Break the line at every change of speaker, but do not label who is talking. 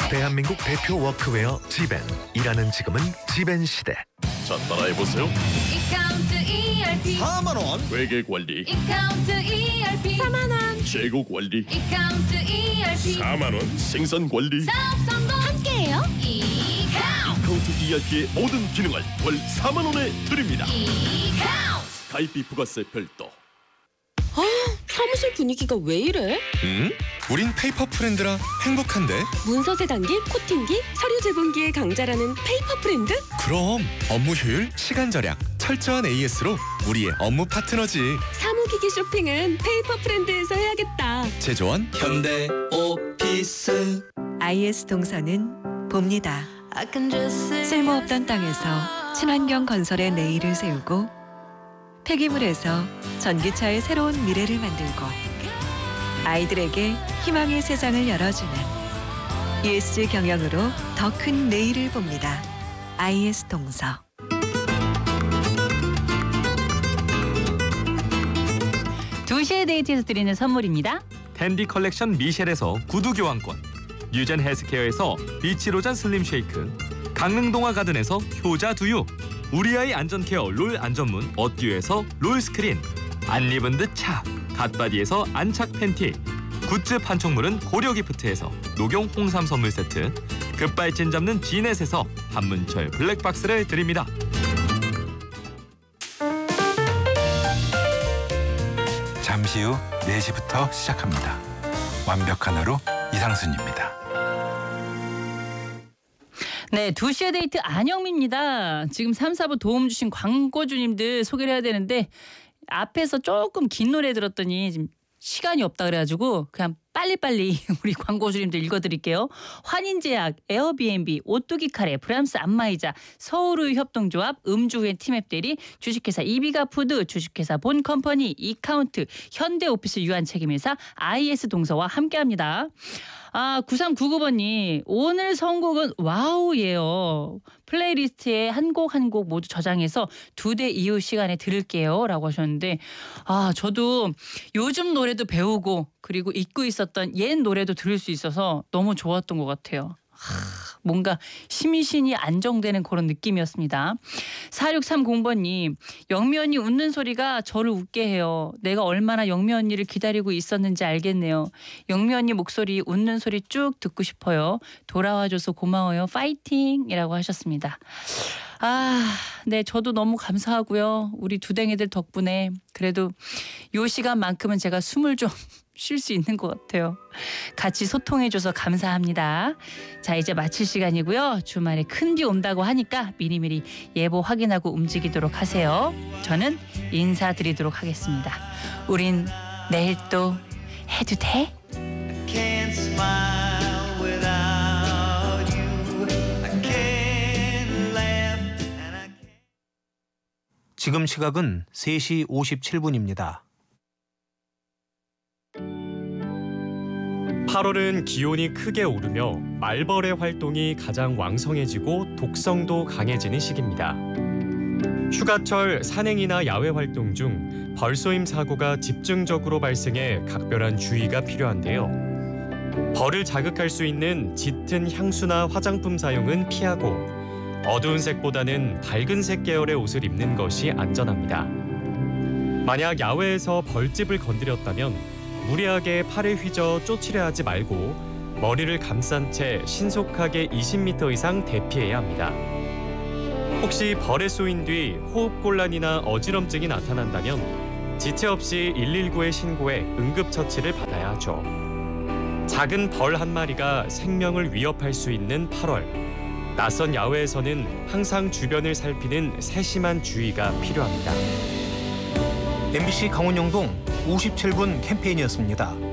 대한민국 대표 워크웨어 지벤. 일하는 지금은 지벤 시대.
자, 따라해보세요.
이카운트 ERP
4만 원.
회계 관리,
이카운트 ERP
4만 원.
재고 관리,
이카운트 ERP
4만 원. 생산 관리.
사업 성공
함께해요.
이카운트
카운트 ERP의 모든 기능을 월 4만 원에 드립니다.
이카운트
가입비 부가세 별도.
사무실 분위기가 왜 이래?
우린 페이퍼 프렌드라 행복한데.
문서 세단기, 코팅기, 서류 제본기의 강자라는 페이퍼 프렌드?
그럼 업무 효율, 시간 절약, 철저한 AS로 우리의 업무 파트너지.
사무기기 쇼핑은 페이퍼 프렌드에서 해야겠다.
제조원 현대 오피스.
IS 동서는 봅니다. 쓸모없던 땅에서 친환경 건설의 내일을 세우고 폐기물에서 전기차의 새로운 미래를 만들고 아이들에게 희망의 세상을 열어주는 ESG 경영으로 더 큰 내일을 봅니다. IS 동서.
두시의 데이트에서 드리는 선물입니다.
텐디 컬렉션 미셸에서 구두 교환권, 뉴젠 헬스케어에서 비치로잔 슬림 쉐이크, 강릉동화 가든에서 효자 두유, 우리 아이 안전케어 롤 안전문 어듀에서 롤 스크린, 안 입은 듯 차 갓바디에서 안착 팬티, 굿즈 판촉물은 고려기프트에서 녹용 홍삼 선물 세트, 급발진 잡는 지넷에서 한문철 블랙박스를 드립니다.
잠시 후 4시부터 시작합니다. 완벽한 하루 이상순입니다.
네, 2시의 데이트 안영미입니다. 지금 3, 4부 도움 주신 광고주님들 소개를 해야 되는데 앞에서 조금 긴 노래 들었더니 지금 시간이 없다 그래가지고 그냥 빨리빨리 우리 광고주님들 읽어드릴게요. 환인제약, 에어비앤비, 오뚜기 카레, 브람스 안마의자, 서울의 협동조합, 음주후엔 티맵대리, 주식회사 이비가푸드, 주식회사 본컴퍼니, 이카운트, 현대오피스 유한책임회사, IS 동서와 함께합니다. 9399번님, 오늘 선곡은 와우예요. 플레이리스트에 한 곡 한 곡 모두 저장해서 2대 이후 시간에 들을게요 라고 하셨는데 저도 요즘 노래도 배우고 그리고 잊고 있었던 옛 노래도 들을 수 있어서 너무 좋았던 것 같아요. 뭔가 심신이 안정되는 그런 느낌이었습니다. 4630번님, 영미 언니 웃는 소리가 저를 웃게 해요. 내가 얼마나 영미 언니를 기다리고 있었는지 알겠네요. 영미 언니 목소리, 웃는 소리 쭉 듣고 싶어요. 돌아와줘서 고마워요. 파이팅! 이라고 하셨습니다. 네, 저도 너무 감사하고요. 우리 두댕이들 덕분에 그래도 요 시간만큼은 제가 숨을 좀 쉴 수 있는 것 같아요. 같이 소통해줘서 감사합니다. 자, 이제 마칠 시간이고요. 주말에 큰 비 온다고 하니까 미리미리 예보 확인하고 움직이도록 하세요. 저는 인사드리도록 하겠습니다. 우린 내일 또 해도 돼?
지금 시각은 3시 57분입니다.
8월은 기온이 크게 오르며 말벌의 활동이 가장 왕성해지고 독성도 강해지는 시기입니다. 휴가철 산행이나 야외 활동 중 벌쏘임 사고가 집중적으로 발생해 각별한 주의가 필요한데요. 벌을 자극할 수 있는 짙은 향수나 화장품 사용은 피하고 어두운 색보다는 밝은 색 계열의 옷을 입는 것이 안전합니다. 만약 야외에서 벌집을 건드렸다면 무리하게 팔을 휘저 쫓으려 하지 말고 머리를 감싼 채 신속하게 20m 이상 대피해야 합니다. 혹시 벌에 쏘인 뒤 호흡곤란이나 어지럼증이 나타난다면 지체 없이 119에 신고해 응급처치를 받아야 하죠. 작은 벌 한 마리가 생명을 위협할 수 있는 8월. 낯선 야외에서는 항상 주변을 살피는 세심한 주의가 필요합니다.
MBC 강원영동 57분 캠페인이었습니다.